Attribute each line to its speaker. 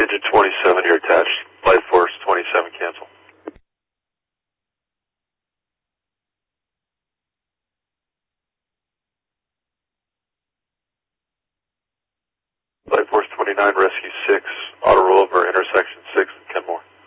Speaker 1: Engine 27, you're attached. Flight Force 27, cancel. Flight Force 29, Rescue 6, auto rollover, intersection 6 and Kenmore.